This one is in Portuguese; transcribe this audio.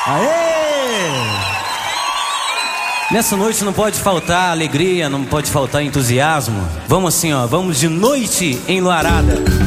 Aê! Nessa noite não pode faltar alegria, não pode faltar entusiasmo. Vamos assim, ó, vamos de noite enluarada.